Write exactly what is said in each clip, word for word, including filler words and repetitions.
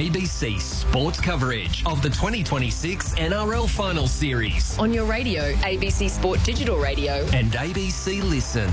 B C sports coverage of the twenty twenty-six N R L Final Series on your radio, A B C Sport Digital Radio and A B C Listen.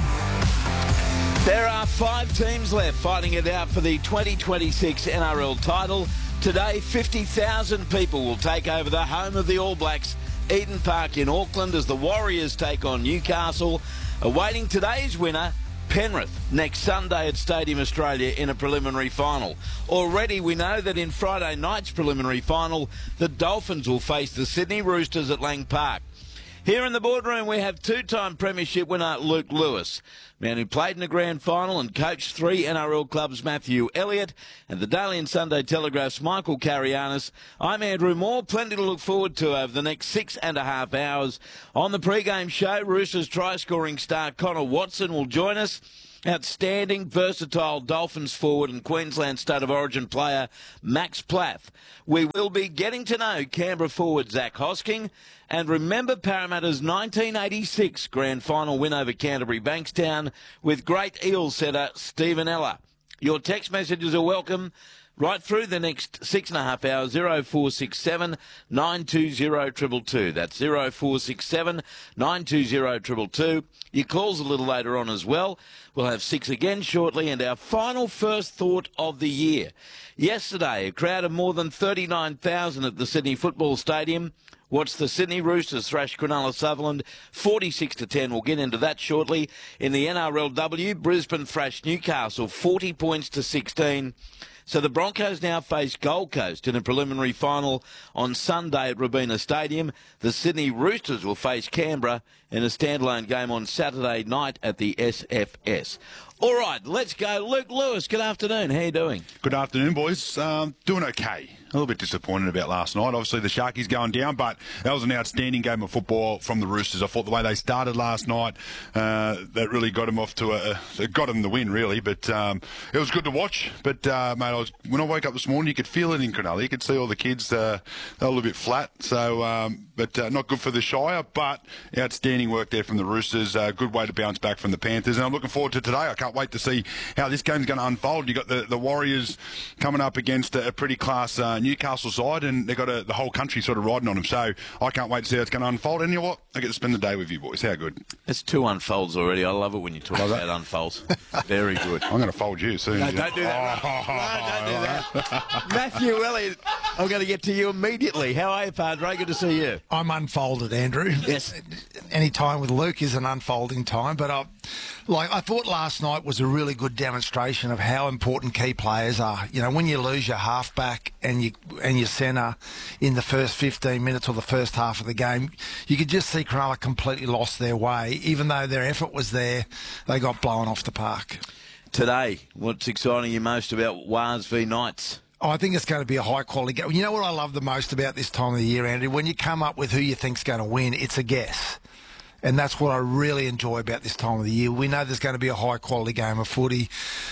There are five teams left fighting it out for the twenty twenty-six N R L title. Today, fifty thousand people will take over the home of the All Blacks, Eden Park in Auckland, as the Warriors take on Newcastle. Awaiting today's winner, Penrith, next Sunday at Stadium Australia in a preliminary final. Already we know that in Friday night's preliminary final, the Dolphins will face the Sydney Roosters at Lang Park. Here in the boardroom, we have two-time premiership winner Luke Lewis, man who played in the grand final and coached three N R L clubs, Matthew Elliott, and the Daily and Sunday Telegraph's Michael Carianis. I'm Andrew Moore. Plenty to look forward to over the next six and a half hours. On the pre-game show, Roosters try-scoring star Connor Watson will join us. Outstanding, versatile Dolphins forward and Queensland State of Origin player Max Plath. We will be getting to know Canberra forward Zach Hosking. And remember Parramatta's nineteen eighty-six grand final win over Canterbury Bankstown with great Eels setter Stephen Ella. Your text messages are welcome right through the next six and a half hours. zero four six seven, nine two zero, two two two. That's zero four six seven, nine two zero, two two two. Your calls a little later on as well. We'll have six again shortly, and our final first thought of the year. Yesterday, a crowd of more than thirty-nine thousand at the Sydney Football Stadium watched the Sydney Roosters thrash Cronulla Sutherland forty-six to ten. We'll get into that shortly. In the N R L W, Brisbane thrashed Newcastle forty points to sixteen. So the Broncos now face Gold Coast in a preliminary final on Sunday at Robina Stadium. The Sydney Roosters will face Canberra in a standalone game on Saturday night at the S F S. All right, let's go. Luke Lewis, good afternoon. How are you doing? Good afternoon, boys. Um, doing okay. A little bit disappointed about last night. Obviously, the Sharkies going down, but that was an outstanding game of football from the Roosters. I thought the way they started last night, uh, that really got them off to a, a got them the win, really. But um, it was good to watch. But uh, mate, I was, when I woke up this morning, you could feel it in Cronulla. You could see all the kids. Uh, they were a little bit flat. So, um, but uh, not good for the Shire. But outstanding work there from the Roosters. Uh, good way to bounce back from the Panthers. And I'm looking forward to today. I can't wait to see how this game's going to unfold. You got the, the Warriors coming up against a, a pretty class uh, Newcastle side, and they've got a, the whole country sort of riding on them. So I can't wait to see how it's going to unfold. And you know what? I get to spend the day with you boys. How good. It's two unfolds already. I love it when you talk about that unfolds. Very good. I'm going to fold you soon. No, don't do that. Oh, no, don't do that. Matthew Elliott, I'm going to get to you immediately. How are you, Padre? Good to see you. I'm unfolded, Andrew. Yes. Any time with Luke is an unfolding time, but I, like I thought last night was a really good demonstration of how important key players are. You know, when you lose your halfback and you and your centre in the first fifteen minutes or the first half of the game, you could just see Cronulla completely lost their way. Even though their effort was there, they got blown off the park. Today, what's exciting you most about Wars v Knights? Oh, I think it's going to be a high-quality game. You know what I love the most about this time of the year, Andrew? When you come up with who you think's going to win, it's a guess. And that's what I really enjoy about this time of the year. We know there's going to be a high-quality game of footy.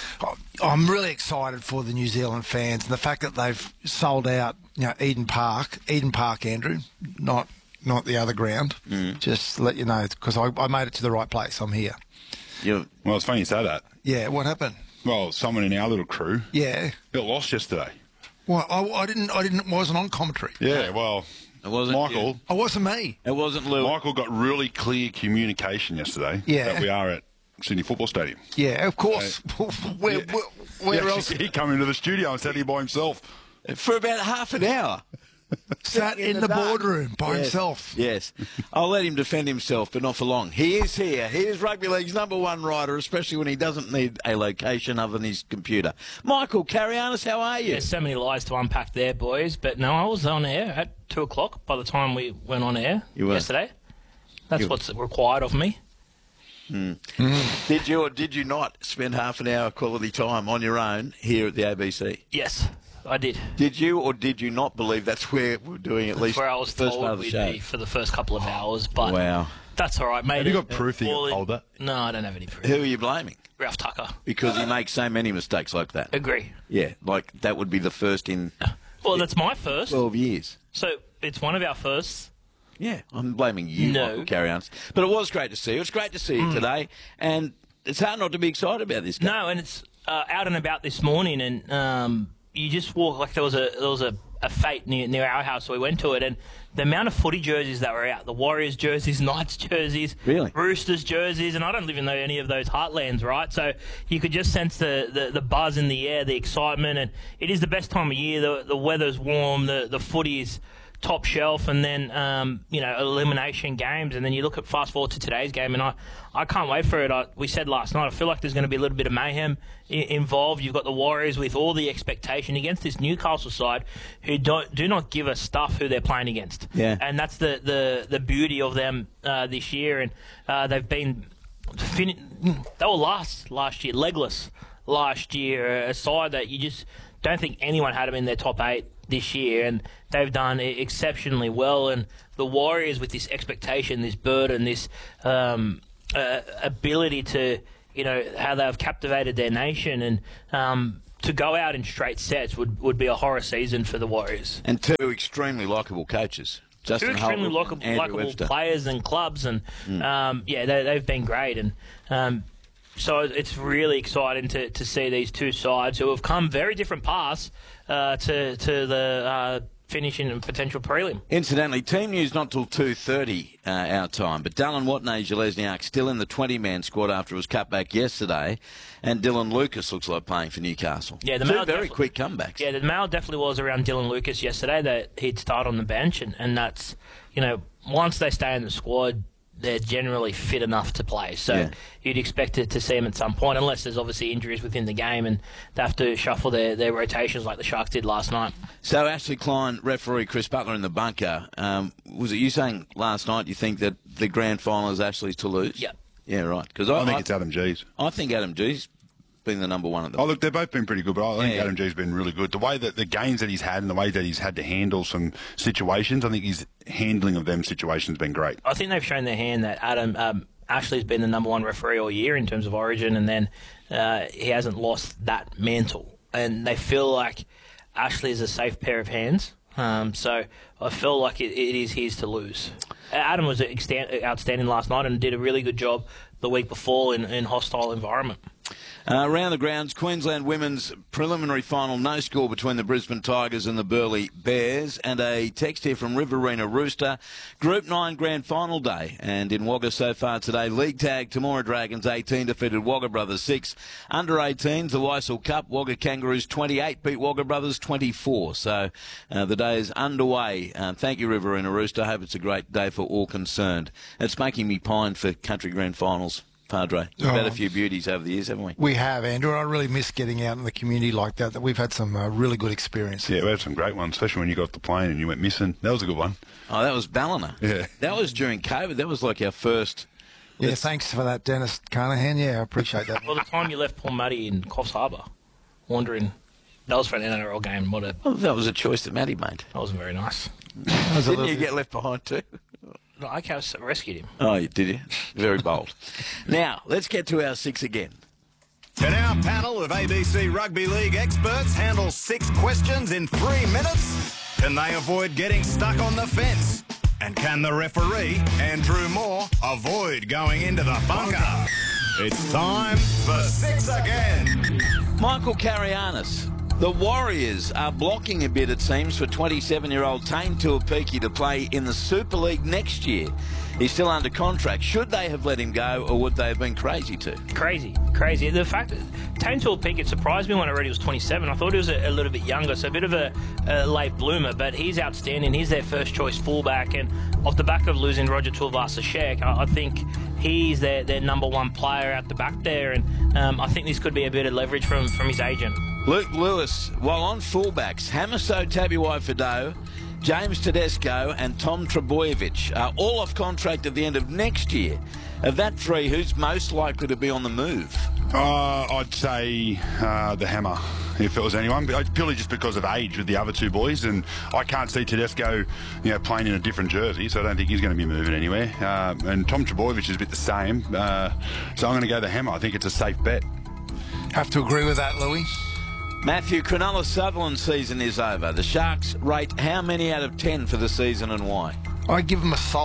I'm really excited for the New Zealand fans and the fact that they've sold out, you know, Eden Park. Eden Park, Andrew, not not the other ground. Mm. Just to let you know, because I, I made it to the right place. I'm here. Yeah. Well, it's funny you say that. Yeah, what happened? Well, someone in our little crew. Yeah. Got lost yesterday. Well, I, I didn't. I didn't. Wasn't on commentary. Yeah. Well, it wasn't Michael. You. It wasn't me. It wasn't Lou. Michael got really clear communication yesterday. Yeah. That we are at Sydney Football Stadium. Yeah, of course. Uh, where yeah. where, where yeah, else? He came into the studio and sat here by himself for about half an hour. Sat in, in the, the boardroom by yes. himself. Yes. I'll let him defend himself, but not for long. He is here. He is Rugby League's number one writer, especially when he doesn't need a location other than his computer. Michael Carianis, how are you? There's so many lies to unpack there, boys. But no, I was on air at two o'clock by the time we went on air you were. yesterday. That's you what's required of me. Mm. Mm. Did you or did you not spend half an hour quality time on your own here at the A B C? Yes. I did. Did you or did you not believe that's where we're doing at that's least where I was the first told part of the we'd show? be for the first couple of hours, but wow. That's all right, mate. Have you got proof that you told that? No, I don't have any proof. Who are you blaming? Ralph Tucker. Because he makes so many mistakes like that. Agree. Yeah, like that would be the first in Well, that's my first. twelve years. So it's one of our firsts. Yeah, I'm blaming you, no. Michael Carianis. But it was great to see you. It was great to see you mm. today, and it's hard not to be excited about this game. No, and it's uh, out and about this morning, and um, you just walk like there was a there was a, a fete near near our house, so we went to it, and the amount of footy jerseys that were out, the Warriors jerseys, Knights jerseys, Really? Roosters jerseys, and I don't even know any of those heartlands, right? So you could just sense the, the, the buzz in the air, the excitement, and it is the best time of year. The the weather's warm, the the footy is top shelf, and then um, you know, elimination games, and then you look at fast forward to today's game, and I, I can't wait for it. I, we said last night, I feel like there's going to be a little bit of mayhem I- involved. You've got the Warriors with all the expectation against this Newcastle side, who don't do not give a stuff who they're playing against. Yeah. And that's the the, the beauty of them uh, this year, and uh, they've been fin- they were last last year, legless last year, a side that you just don't think anyone had them in their top eight this year, and they've done exceptionally well. And the Warriors, with this expectation, this burden, this um, uh, ability to, you know, how they've captivated their nation, and um, to go out in straight sets would, would be a horror season for the Warriors. And two extremely likeable coaches. Justin Two extremely Holbrook and likable, Andrew likable Webster. players and clubs, and mm. um, yeah, they, they've been great. And um, so it's really exciting to, to see these two sides who have come very different paths uh, to to the uh, finishing and potential prelim. Incidentally, team news not till two thirty uh, our time, but Dallin Watney-Jalesniak still in the twenty-man squad after his cutback yesterday, and Dylan Lucas looks like playing for Newcastle. Yeah, the Two mail very defi- quick comebacks. Yeah, the mail definitely was around Dylan Lucas yesterday that he'd start on the bench, and, and that's, you know, once they stay in the squad, they're generally fit enough to play. So Yeah. you'd expect to, to see them at some point, unless there's obviously injuries within the game and they have to shuffle their, their rotations like the Sharks did last night. So Ashley Klein, referee Chris Butler in the bunker. Um, was it you saying last night you think that the grand final is Ashley's to lose? Yep. Yeah, right. Because I I, think I, it's Adam G's. I think Adam G's been the number one at the Oh, look, they've both been pretty good, but I think Yeah. Adam G's been really good. The way that the games that he's had and the way that he's had to handle some situations, I think his handling of them situations has been great. I think they've shown their hand that Adam um, Ashley's been the number one referee all year in terms of Origin, and then uh, he hasn't lost that mantle. And they feel like Ashley is a safe pair of hands. Um, so I feel like it, it is his to lose. Adam was extant- outstanding last night and did a really good job the week before in in hostile environment. Uh, around the grounds, Queensland women's preliminary final, no score between the Brisbane Tigers and the Burleigh Bears. And a text here from Riverina Rooster. Group nine grand final day. And in Wagga so far today, League Tag, Temora Dragons eighteen defeated Wagga Brothers six. Under eighteens, the Weissel Cup, Wagga Kangaroos twenty-eight beat Wagga Brothers twenty-four. So uh, the day is underway. Uh, thank you, Riverina Rooster. I hope it's a great day for all concerned. It's making me pine for country grand finals. Padre, we've had a few beauties over the years, haven't we? We have, Andrew. I really miss getting out in the community like that. That we've had some uh, really good experience. Yeah, we had some great ones, especially when you got off the plane and you went missing. That was a good one. Oh, that was Ballina. Yeah. That was during COVID. That was like our first... Yeah, It's- thanks for that, Dennis Carnahan. Yeah, I appreciate that. Well, the time you left Paul Muddy in Coffs Harbour, wandering, that was for an N R L game. What a, Well, that was a choice that Matty made. that wasn't very nice. That was a Didn't little- you get left behind too? No, I kind of rescued him. Oh, you did you? Very bold. Now, let's get to our six again. Can our panel of A B C Rugby League experts handle six questions in three minutes? Can they avoid getting stuck on the fence? And can the referee, Andrew Moore, avoid going into the bunker? It's time for six again. Michael Carianis. The Warriors are blocking a bit, it seems, for twenty-seven-year-old Tane Tuapiki to play in the Super League next year. He's still under contract. Should they have let him go, or would they have been crazy to? Crazy, crazy. The fact that Tane Tuapiki, it surprised me when I read he was twenty-seven. I thought he was a, a little bit younger, so a bit of a, a late bloomer, but he's outstanding. He's their first choice fullback, and off the back of losing Roger Tuivasa-Sheck, I, I think he's their, their number one player out the back there, and um, I think this could be a bit of leverage from, from his agent. Luke Lewis, while on fullbacks, Hamiso Tabuai-Fidow, James Tedesco and Tom Trebojevic are all off contract at the end of next year. Of that three, who's most likely to be on the move? Uh, I'd say uh, the Hammer, if it was anyone, but purely just because of age with the other two boys, and I can't see Tedesco, you know, playing in a different jersey, so I don't think he's going to be moving anywhere. Uh, and Tom Trebojevic is a bit the same, uh, so I'm going to go the Hammer. I think it's a safe bet. Have to agree with that, Louis. Matthew, Cronulla Sutherland's season is over. The Sharks rate how many out of ten for the season and why? I give them a solid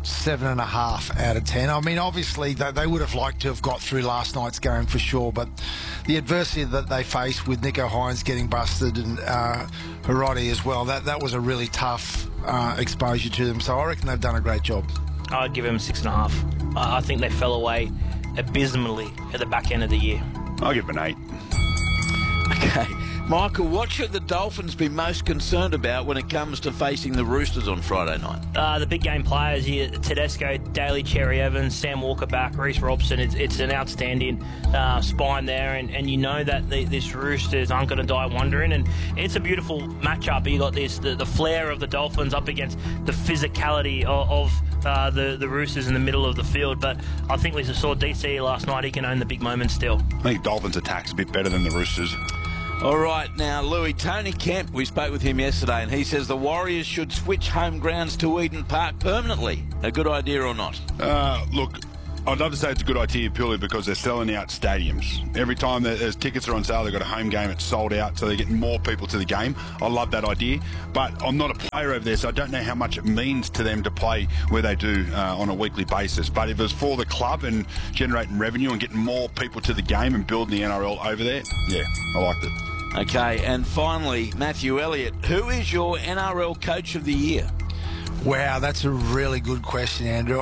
seven and a half out of ten. I mean, obviously they, they would have liked to have got through last night's game for sure, but the adversity that they faced with Nico Hines getting busted and uh, Hiroti as well, that that was a really tough uh, exposure to them. So I reckon they've done a great job. I'd give them six and a half. I think they fell away abysmally at the back end of the year. I'll give them an eight. Okay. Michael, what should the Dolphins be most concerned about when it comes to facing the Roosters on Friday night? Uh, the big game players here, Tedesco, Daly, Cherry Evans, Sam Walker back, Reece Robson. It's, it's an outstanding uh, spine there, and, and you know that the, this Roosters aren't going to die wondering, and it's a beautiful matchup. You got this the, the flair of the Dolphins up against the physicality of, of uh, the, the Roosters in the middle of the field, but I think we saw D C last night. He can own the big moments still. I think Dolphins' attack's a bit better than the Roosters. All right, now, Louis, Tony Kemp, we spoke with him yesterday, and he says the Warriors should switch home grounds to Eden Park permanently. A good idea or not? Uh, look, I'd love to say it's a good idea purely because they're selling out stadiums. Every time there's tickets are on sale, they've got a home game, it's sold out, so they're getting more people to the game. I love that idea, but I'm not a player over there, so I don't know how much it means to them to play where they do uh, on a weekly basis. But if it was for the club and generating revenue and getting more people to the game and building the N R L over there, yeah, I liked it. Okay, and finally, Matthew Elliott, who is your N R L Coach of the Year? Wow, that's a really good question, Andrew.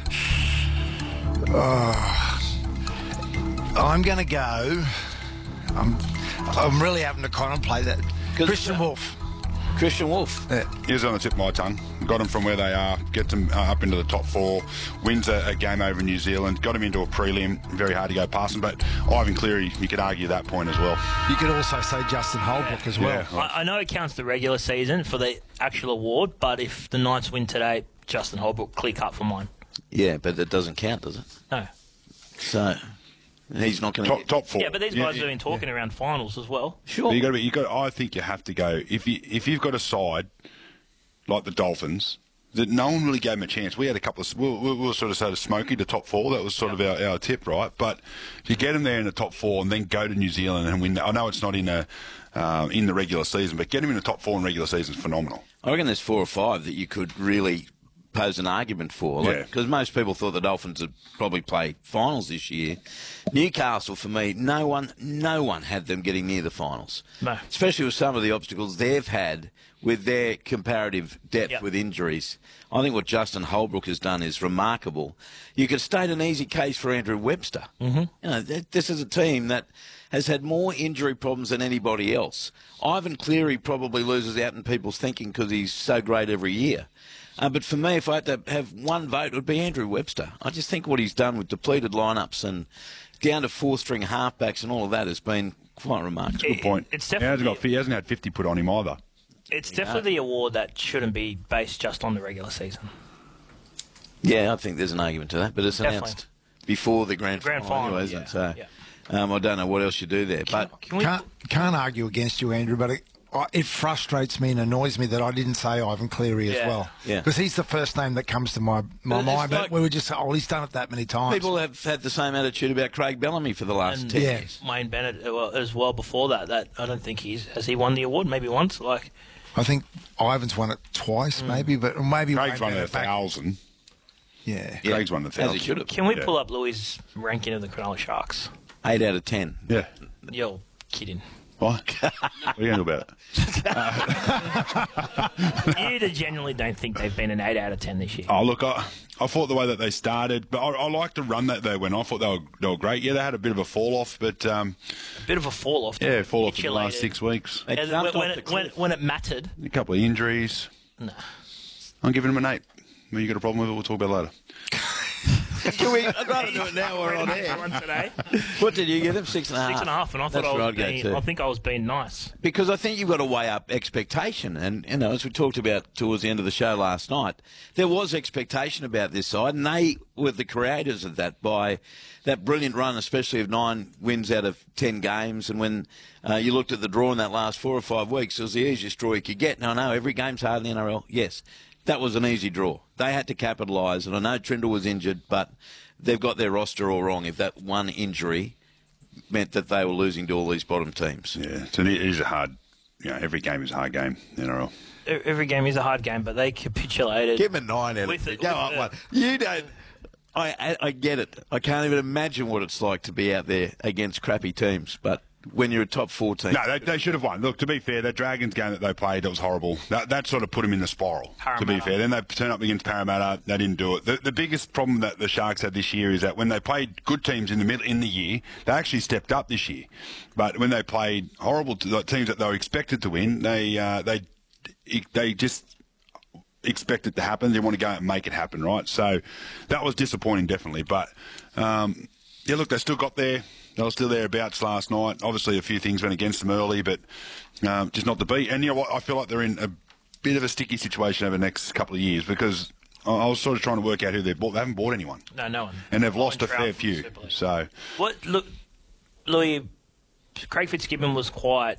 Uh, I'm going to go. I'm, I'm really having to contemplate that. Christian Wolf. Christian Wolf. Yeah. He was on the tip of my tongue. Got them from where they are, get them uh, up into the top four, wins a, a game over New Zealand, got them into a prelim, very hard to go past them, but Ivan Cleary, you could argue that point as well. You could also say Justin Holbrook as well. Yeah. I, I know it counts the regular season for the actual award, but if the Knights win today, Justin Holbrook, clear cut for mine. Yeah, but it doesn't count, does it? No. So, he's not going to Top, get... top four. Yeah, but these Yeah, guys yeah, have been talking yeah. around finals as well. Sure. But you got to be. You got. I think you have to go if you if you've got a side like the Dolphins that no one really gave them a chance. We had a couple of we were, we were sort of sort of smoky to top four. That was sort Yep. of our, our tip, right? But if you get them there in the top four and then go to New Zealand and win, I know it's not in a um, in the regular season, but get them in the top four in regular season is phenomenal. I reckon there's four or five that you could really pose an argument for. Yeah. Because most people thought the Dolphins would probably play finals this year. Newcastle, for me, no one no one had them getting near the finals. No. Especially with some of the obstacles they've had with their comparative depth Yep. with injuries. I think what Justin Holbrook has done is remarkable. You could state an easy case for Andrew Webster. Mm-hmm. You know, th- this is a team that has had more injury problems than anybody else. Ivan Cleary probably loses out in people's thinking because he's so great every year. Uh, but for me, if I had to have one vote, it would be Andrew Webster. I just think what he's done with depleted lineups and down to four-string halfbacks and all of that has been quite remarkable. Good point. It's he, hasn't definitely- got, he hasn't had fifty put on him either. It's definitely the award that shouldn't be based just on the regular season. Yeah, I think there's an argument to that, but it's Definitely. announced before the grand, Grand final, final, anyway, isn't yeah, it? So yeah. um, I don't know what else you do there. But Can we? Can't, can't argue against you, Andrew, but it, I- it frustrates me and annoys me that I didn't say Ivan Cleary as Yeah. well. Yeah. Because he's the first name that comes to my, my But it's mind, like- but we were just, oh, he's done it that many times. people have had the same attitude about Craig Bellamy for the last And ten Yeah. years. Wayne Bennett uh, well, as well before that. That I don't think he's has he won the award maybe once. Like I think Ivan's won it twice, maybe, but maybe Craig's Wayne won a Bennett back- thousand. Yeah. Yeah. Craig's won the As thousand. he should have. can we Yeah. pull up Louis' ranking of the Cronulla Sharks? Eight out of ten. Yeah. You're kidding. Why? What are you going to do about it? You genuinely don't think they've been an eight out of ten this year? Oh, look, I, I thought the way that they started, but I, I liked the run that they went off. I thought they were, they were great. Yeah, they had a bit of a fall off, but um, A bit of a fall off. yeah, fall off in the last Capitulated. six weeks. They And jumped when, when, off the it, when, cliff. when it mattered, A couple of injuries. no. I'm giving them an eight. Well, you got a problem with it? We'll talk about it later. Can we, I'd rather do it now or on air. One today. What did you give them? Six and a half. Six and a half, and I thought That's I where was I'd go being. too. I think I was being nice. Because I think you've got to weigh up expectation. And, you know, as we talked about towards the end of the show last night, there was expectation about this side, and they were the creators of that by that brilliant run, especially of nine wins out of ten games. And when uh, you looked at the draw in that last four or five weeks, it was the easiest draw you could get. Now, I know every game's hard in the N R L. Yes, that was an easy draw. They had to capitalise, and I know Trindle was injured, but they've got their roster all wrong. If that one injury meant that they were losing to all these bottom teams. Yeah, so it is a hard, you know, every game is a hard game in N R L. Every game is a hard game, but they capitulated. Give him a nine out of With ten. it- Go with on, it. one. You don't. I, I I get it. I can't even imagine what it's like to be out there against crappy teams. But when you're a top four team, No, they, they should have won. Look, to be fair, that Dragons game that they played, that was horrible. That, that sort of put them in the spiral, to be Parramatta. fair. Then they turned up against Parramatta. They didn't do it. The, the biggest problem that the Sharks had this year is that when they played good teams in the middle in the year, they actually stepped up this year. But when they played horrible t- like teams that they were expected to win, they uh, they they just expect it to happen. They want to go out and make it happen, right? So that was disappointing, definitely. But um, yeah, look, they still got there. They were still thereabouts last night. Obviously, a few things went against them early, but um, just not to be. And you know what? I feel like they're in a bit of a sticky situation over the next couple of years because I I was sort of trying to work out who they've bought. They haven't bought anyone. No, no one. And they've No lost a one fair traveled few. Super League. So, What look, Louis, Craig Fitzgibbon was quite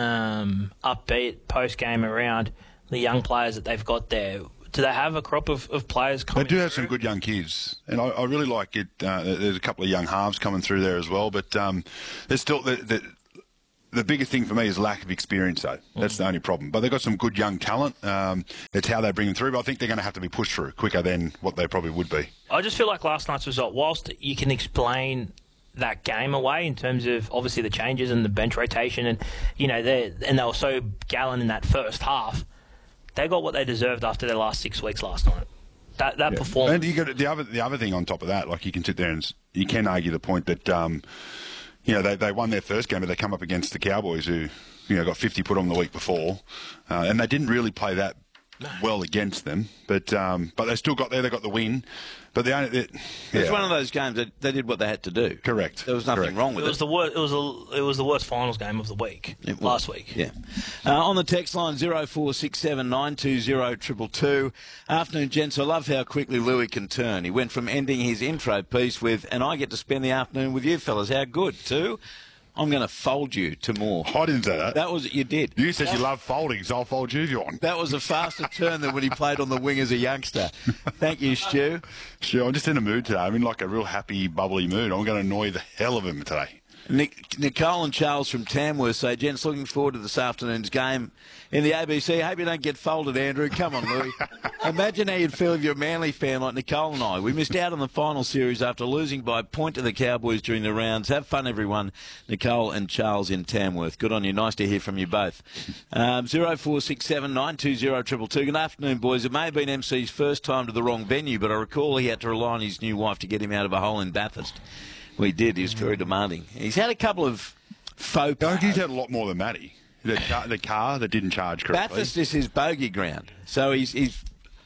um, upbeat post game around the young players that they've got there. Do they have a crop of, of players they coming do have through? some good young kids, and I, I really like it. Uh, there's a couple of young halves coming through there as well, but um, there's still the, the the biggest thing for me is lack of experience, though. That's the only problem. But they've got some good young talent. Um, it's how they bring them through, but I think they're going to have to be pushed through quicker than what they probably would be. I just feel like last night's result, whilst you can explain that game away in terms of obviously the changes and the bench rotation, and you know they and they were so gallant in that first half, they got what they deserved after their last six weeks last night. That that Yeah. performance. And you got the other the other thing on top of that, like you can sit there and s- you can argue the point that um, you know they they won their first game, but they come up against the Cowboys who you know got fifty put on the week before, uh, and they didn't really play that well against them, but um, but they still got there. They got the win, but the only it, it was yeah. one of those games that they did what they had to do. Correct. There was nothing Correct. wrong It with was it. the worst. It was a, It was the worst finals game of the week It was. last week. Yeah. Uh, on the text line zero four six seven nine two zero triple two. Afternoon, gents. I love how quickly Louis can turn. He went from ending his intro piece with, "And I get to spend the afternoon with you fellas." How good, to "I'm going to fold you" to more. I didn't say that. That was you did. You said you love folding, so I'll fold you if you want. That was a faster turn than when he played on the wing as a youngster. Thank you, Stu. Sure, I'm just in a mood today. I'm in like a real happy, bubbly mood. I'm going to annoy the hell of him today. Nick, Nicole and Charles from Tamworth say, "Gents, looking forward to this afternoon's game in the A B C. Hope you don't get folded, Andrew." Come on, Louis. Imagine how you'd feel if you're a Manly fan like Nicole and I. We missed out on the final series after losing by a point to the Cowboys during the rounds. Have fun, everyone. Nicole and Charles in Tamworth. Good on you. Nice to hear from you both. Um, zero four six seven nine two zero triple two. Good afternoon, boys. It may have been M C's first time to the wrong venue, but I recall he had to rely on his new wife to get him out of a hole in Bathurst. We did. He was very demanding. He's had a couple of faux I think he's pas. had a lot more than Matty. The car, the car that didn't charge correctly. Bathurst is his bogey ground. So he's, he's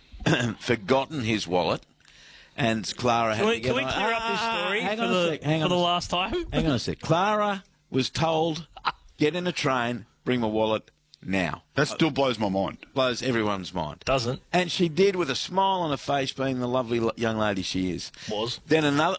forgotten his wallet, and Clara had Can we, to get can we on- clear up Ah, this story hang for, on a the, sec, hang for on the a sec. last time? Hang on a sec. Clara was told, get in a train, bring my wallet now. That still blows my mind. Blows everyone's mind. Doesn't. And she did with a smile on her face, being the lovely lo- young lady she is. Was. Then another...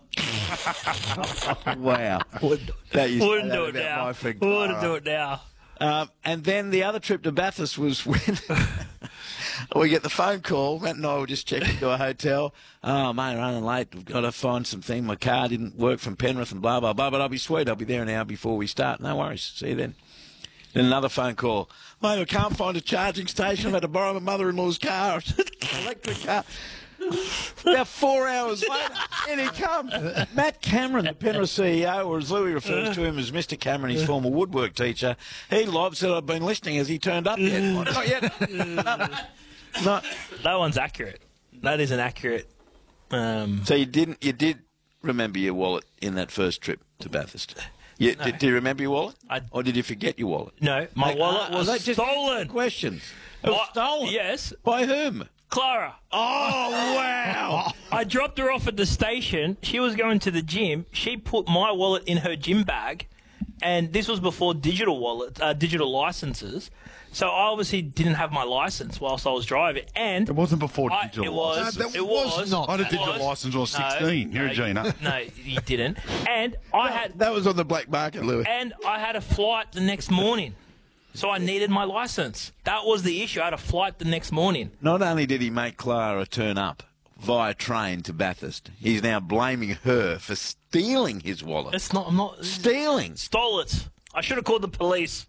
Wow. Wouldn't, That you say wouldn't that do it about now. my friend Wouldn't Clara. do it now. Um, and then the other trip to Bathurst was when we get the phone call. Matt and I were just checking into a hotel. "Oh, mate, running late. We've got to find something. My car didn't work from Penrith and blah, blah, blah. But I'll be sweet. I'll be there an hour before we start. No worries. See you then." Then another phone call. "Mate, I can't find a charging station. I've had to borrow my mother-in-law's car. Electric car." About four hours later, in he comes. Matt Cameron, the Penrith C E O, or as Louis refers to him as Mister Cameron, his former woodwork teacher, he live said, "I've been listening. Has he turned up yet?" Not yet. No. No. That one's accurate. That is an accurate. Um, So you didn't, you did remember your wallet in that first trip to Bathurst? You, No. did, do you remember your wallet? I- Or did you forget your wallet? no, my Like, wallet uh, was are they just stolen. Questions. It was What? stolen? Yes. By whom? Clara. Oh, wow. I dropped her off at the station. She was going to the gym. She put my wallet in her gym bag, and this was before digital wallets, uh, digital licenses. So I obviously didn't have my license whilst I was driving, and It wasn't before I, digital it was. license. No, that it was was not. I had a It digital was. license when I was No, sixteen. You're no, a Gina. No, you didn't. And I had That was on the black market, Louis. and I had a flight the next morning, so I needed my license. That was the issue. I had a flight the next morning. Not only did he make Clara turn up via train to Bathurst, he's now blaming her for stealing his wallet. It's not. I'm not. Stealing? Stole it. I should have called the police.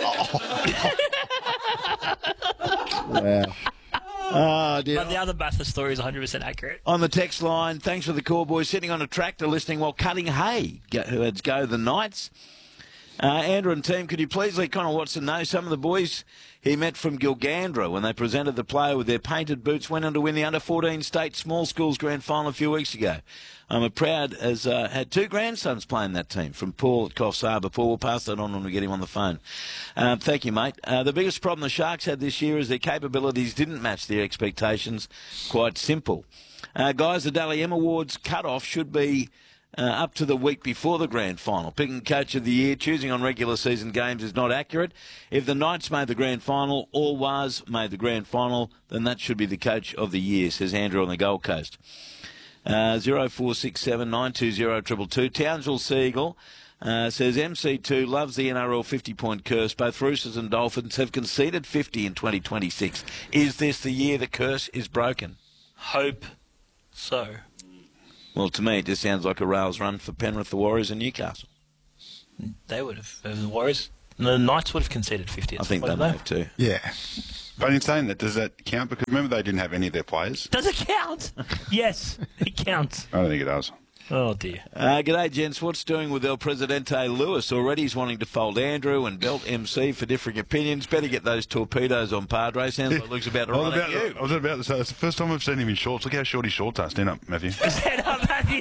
Wow. Oh, dear. But the other Bathurst story is one hundred percent accurate. On the text line, thanks for the call, boys. Sitting on a tractor listening while cutting hay. Go, who had go the Knights. Uh, Andrew and team, could you please let Connor Watson know some of the boys he met from Gilgandra when they presented the player with their painted boots went on to win the under fourteen state small schools grand final a few weeks ago. I'm a proud as uh, had two grandsons playing that team from Paul at Coffs Harbour. Paul, we'll pass that on when we get him on the phone. Um, thank you, mate. Uh, the biggest problem the Sharks had this year is their capabilities didn't match their expectations. Quite simple. Uh, guys, the Dally M Awards cut-off should be Uh, up to the week before the grand final. Picking coach of the year, choosing on regular season games is not accurate. If the Knights made the grand final, or was made the grand final, then that should be the coach of the year, says Andrew on the Gold Coast. Uh, zero four six seven nine two zero two two two. Townsville Seagull uh, says M C two loves the N R L fifty-point curse. Both Roosters and Dolphins have conceded fifty in twenty twenty-six. Is this the year the curse is broken? Hope so. Well, to me, it just sounds like a rails run for Penrith, the Warriors, and Newcastle. They would have. The Warriors, the Knights would have conceded fifty. I think they may have too. Yeah. But in saying that, does that count? Because remember, they didn't have any of their players. Does it count? Yes, it counts. I don't think it does. Oh, dear. Uh, g'day, gents. What's doing with El Presidente Lewis? Already he's wanting to fold Andrew and belt M C for differing opinions. Better get those torpedoes on Padre. Sounds like Luke's about to I was run about, at you. I was about to say, it's the first time I've seen him in shorts. Look how short his shorts are. Stand up, Matthew. Stand up, Matthew.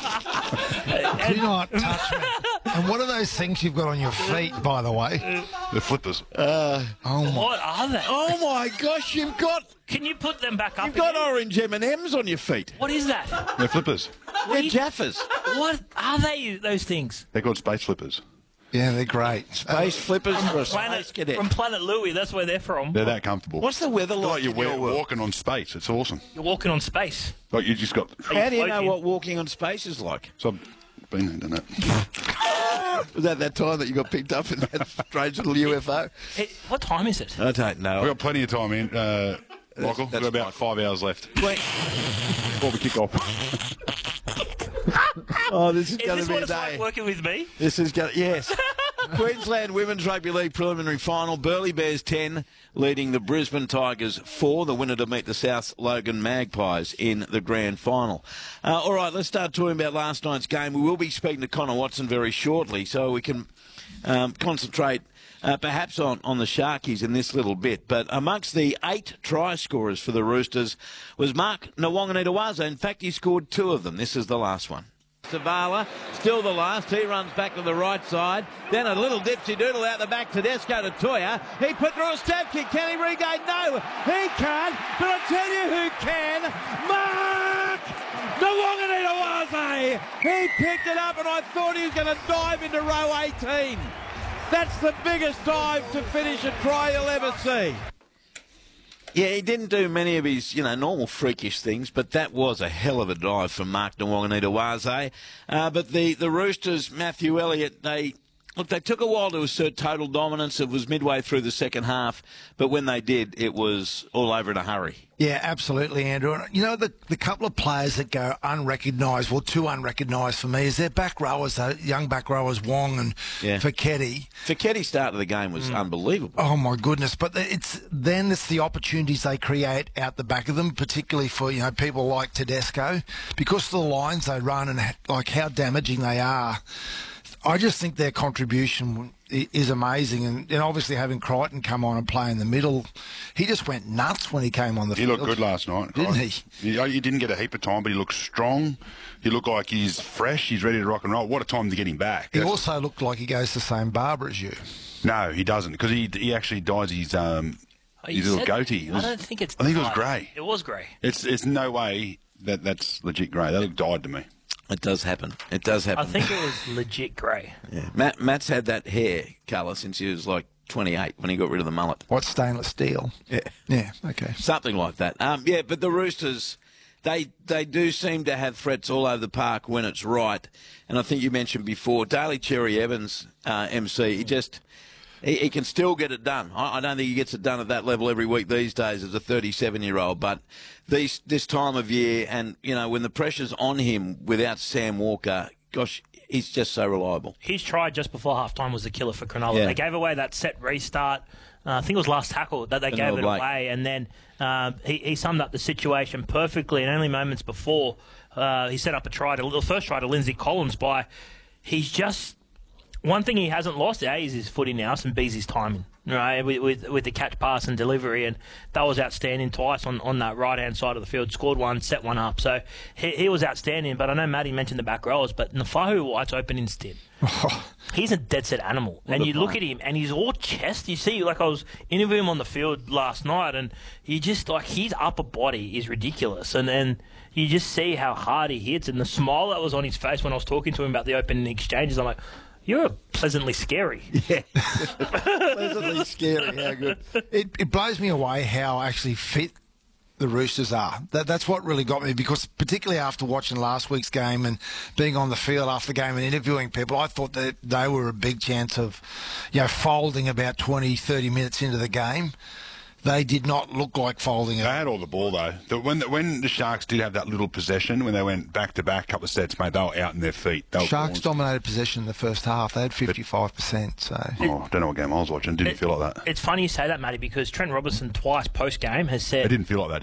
Do not touch me. And what are those things you've got on your feet, by the way? The flippers. Oh, my. What are they? Oh, my gosh, you've got Can you put them back up you've got again? orange M and M's on your feet. What is that? They're flippers. They're Jaffas. What are they, those things? They're called space flippers. Yeah, they're great. Space flippers for a Planet, space cadet. from Planet Louie, that's where they're from. They're that comfortable. What's the weather It's like like you're in your wa- world? walking on space. It's awesome. You're walking on space. Like you just got. How do you know floating? what walking on space is like? So I've been there, done that. Was that that time that you got picked up in that strange little U F O? Hey, what time is it? I don't know. We've got plenty of time in, uh, Michael. We've that's got about fine. five hours left Wait. before we kick off. Oh, this is Is going this to be what a it's day. like working with me? This is going to, yes. Queensland Women's Rugby League preliminary final. Burleigh Bears ten, leading the Brisbane Tigers four, the winner to meet the South Logan Magpies in the grand final. Uh, all right, let's start talking about last night's game. We will be speaking to Connor Watson very shortly, so we can um, concentrate uh, perhaps on, on the Sharkies in this little bit. But amongst the eight try scorers for the Roosters was Mark Nwanganitawaza. In fact, he scored two of them. This is the last one. Zavala, still the last. He runs back to the right side. Then a little dipsy doodle out the back. Tedesco to Toya. He put through a stab kick. Can he regain? No, he can't. But I tell you who can. Mark Nwanganitawaze. He picked it up and I thought he was going to dive into row eighteen. That's the biggest dive to finish a try you'll ever see. Yeah, he didn't do many of his, you know, normal freakish things, but that was a hell of a dive from Mark Nwanganitawaze. Uh, but the, the Roosters, Matthew Elliott, they look, they took a while to assert total dominance. It was midway through the second half, but when they did, it was all over in a hurry. Yeah, absolutely, Andrew. And, you know, the, the couple of players that go unrecognised, well, two unrecognised for me, is their back rowers, the young back rowers, Wong and Yeah. Feketi. Feketi's start of the game was unbelievable. Oh, my goodness. But it's then it's the opportunities they create out the back of them, particularly for, you know, people like Tedesco, because of the lines they run and, like, how damaging they are. I just think their contribution is amazing. And, and obviously having Crichton come on and play in the middle, he just went nuts when he came on the He field. looked good last night. Didn't Crichton. he? He, he didn't get a heap of time, but he looked strong. He looked like he's fresh. He's ready to rock and roll. What a time to get him back. He That's- also looked like he goes to the same barber as you. No, he doesn't, because he he actually dyes his um Oh, you his little said- goatee. It was- I don't think it's I think it was dyed. grey. It was grey. It's it's no way that that's legit grey. That looked dyed to me. It does happen. It does happen. I think it was legit grey. Yeah. Matt, Matt's had that hair colour since he was like twenty-eight when he got rid of the mullet. What, stainless steel? Yeah. Yeah, okay. Something like that. Um, yeah, but the Roosters, they they do seem to have threats all over the park when it's right. And I think you mentioned before, Daly Cherry Evans, uh, M C, he just... He, he can still get it done. I, I don't think he gets it done at that level every week these days as a thirty-seven-year-old. But these, this time of year and, you know, when the pressure's on him without Sam Walker, gosh, he's just so reliable. His try just before half-time was the killer for Cronulla. Yeah. They gave away that set restart. Uh, I think it was last tackle that they Vanilla gave it Blake. away, and then uh, he, he summed up the situation perfectly. And only moments before, uh, he set up a try to the first try to Lindsay Collins. By he's just one thing he hasn't lost. A is his footy now, and B's his timing. Right, with, with with the catch, pass, and delivery, and that was outstanding twice on, on that right hand side of the field. Scored one, set one up, so he, he was outstanding. But I know Matty mentioned the back rows, but Nafahu White's opening stint. He's a dead set animal, and you look at him, and he's all chest. You see, like I was interviewing him on the field last night, and you just like his upper body is ridiculous, and then you just see how hard he hits, and the smile that was on his face when I was talking to him about the opening exchanges. I'm like, you're pleasantly scary. Yeah, pleasantly scary. How good! It, it blows me away how actually fit the Roosters are. That, that's what really got me, because particularly after watching last week's game and being on the field after the game and interviewing people, I thought that they were a big chance of, you know, folding about twenty, thirty minutes into the game. They did not look like folding it. They had all the ball, though. The, when, the, when the Sharks did have that little possession, when they went back-to-back, couple of sets, mate, they were out in their feet. They were Sharks balanced. dominated possession in the first half. They had fifty-five percent. So. Oh, I don't know what game I was watching. Didn't It- feel like that. It's funny you say that, Matty, because Trent Robinson twice post game has said It didn't feel like that.